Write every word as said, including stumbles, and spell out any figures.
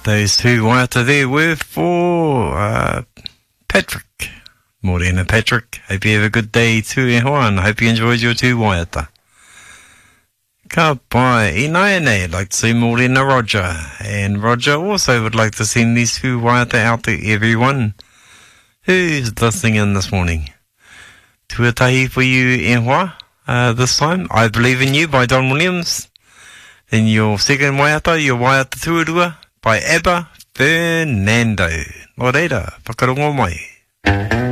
Those two waiata there were for uh, Patrick. Morena Patrick. Hope you have a good day too, e hoa, and hope you enjoyed your two waiata. Ka pai, I Naiane, I'd like to see Morena Roger. And Roger also would like to send these two waiata out to everyone who's listening in this morning. Tuatahi for you, e hoa, uh, this time. I Believe in You by Don Williams. Then your second waiata, your waiata tuarua, by Abba Fernando. Nō reira, whakarongo mai.